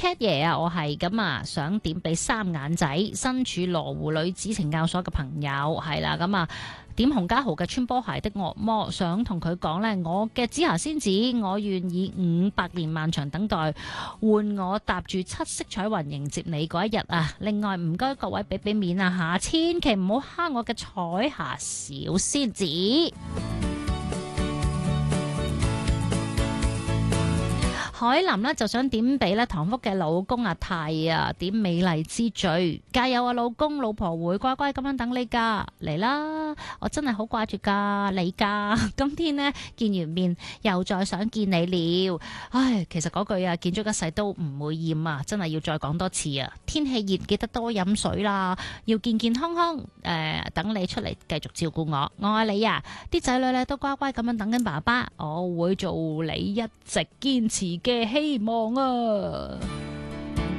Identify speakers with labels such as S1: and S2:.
S1: Cat 爺啊，我係咁啊，想點俾三眼仔身處羅湖女子懲教所嘅朋友，係啦，咁啊點洪家豪嘅穿波鞋的惡魔，想同佢講呢：「我嘅紫霞仙子，我願意500年漫長等待，換我搭住七色彩雲迎接你嗰一日啊！另外唔該各位俾面啊吓，千祈唔好蝦我嘅彩霞小仙子。海林呢就想點俾咧唐福嘅老公阿泰啊，點美麗之最，加油啊老公，老婆會乖乖咁樣等你噶，嚟啦，我真係好掛住噶你噶，今天呢，見完面又再想見你了，唉，其實嗰句啊見咗一世都唔會厭啊，真係要再講多次啊，天氣熱記得多飲水啦，要健健康康，等你出嚟繼續照顧我愛你啊，啲仔女咧都乖乖咁樣等緊爸爸，我會做你一直堅持嘅希望啊！